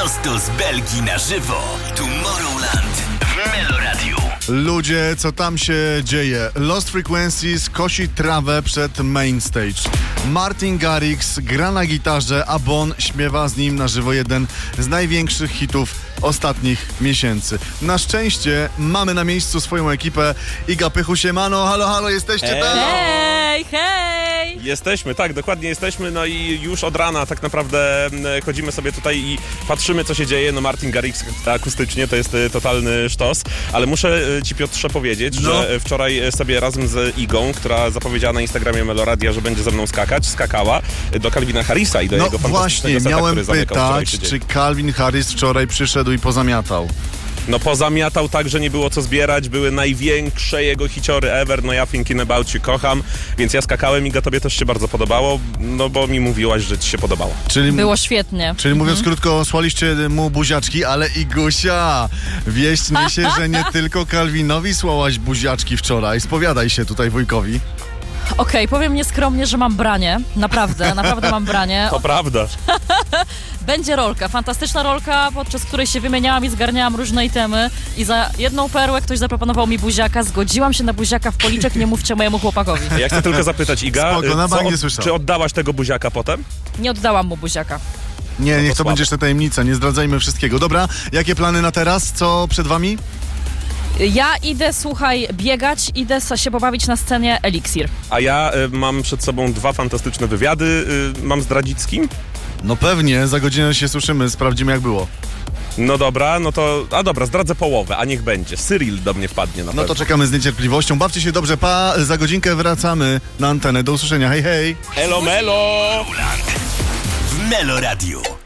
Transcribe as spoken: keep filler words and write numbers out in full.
Prosto z Belgii na żywo. Tomorrowland w Meloradiu. Ludzie, co tam się dzieje? Lost Frequencies kosi trawę przed main stage. Martin Garrix gra na gitarze, a Bon śpiewa z nim na żywo jeden z największych hitów ostatnich miesięcy. Na szczęście mamy na miejscu swoją ekipę. Iga Pychu, siemano, halo, halo, jesteście Hej. tam? Hej, hej! Jesteśmy, tak, dokładnie jesteśmy, no i już od rana tak naprawdę e, chodzimy sobie tutaj i patrzymy, co się dzieje. No Martin Garrix akustycznie to jest e, totalny sztos, ale muszę e, ci, Piotrze, powiedzieć, No. że e, wczoraj e, sobie razem z Igą, która zapowiedziała na Instagramie Meloradia, że będzie ze mną skakać, skakała e, do Calvina Harrisa i do No jego fantastycznego właśnie, seta, miałem który zamykał wczoraj pytać, tydzień. czy Calvin Harris wczoraj przyszedł i pozamiatał. No pozamiatał tak, że nie było co zbierać, były największe jego hiciory ever, no ja Thinking About You kocham, więc ja skakałem. Iga, tobie też się bardzo podobało, no bo mi mówiłaś, że ci się podobało. Czyli, Było świetnie. czyli mówiąc krótko, słaliście mu buziaczki, ale Igusia, wieść niesie, że nie tylko Calvinowi słałaś buziaczki wczoraj. Spowiadaj się tutaj wujkowi. Okej, powiem nieskromnie, że mam branie. Naprawdę, naprawdę mam branie. To prawda. Będzie rolka, fantastyczna rolka, podczas której się wymieniałam i zgarniałam różne itemy i za jedną perłę ktoś zaproponował mi buziaka, zgodziłam się na buziaka w policzek, nie mówcie mojemu chłopakowi. Ja chcę tylko zapytać, Iga, Spoko, na co bank nie słyszał. czy oddałaś tego buziaka potem? Nie oddałam mu buziaka. Nie, niech to słabo. będzie jeszcze tajemnica, nie zdradzajmy wszystkiego. Dobra, jakie plany na teraz? Co przed wami? Ja idę, słuchaj, biegać, idę się pobawić na scenie Eliksir. A ja y, mam przed sobą dwa fantastyczne wywiady. Y, mam z Dradzickim. No pewnie, za godzinę się słyszymy, sprawdzimy jak było. No dobra, no to... A dobra, zdradzę połowę, a niech będzie. Cyril do mnie wpadnie na No pewno. to czekamy z niecierpliwością. Bawcie się dobrze, pa, za godzinkę wracamy na antenę. Do usłyszenia, hej hej! Elo melo! W Meloradiu.